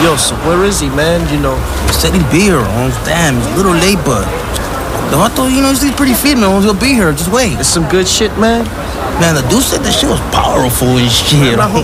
Yo, so where is he, man? You know. Said he'd be here, Holmes. Damn, he's a little late, but... Though I thought, he's pretty fit, man. He'll be here. Just wait. It's some good shit, man. Man, the dude said the shit was powerful and shit. Man, I hope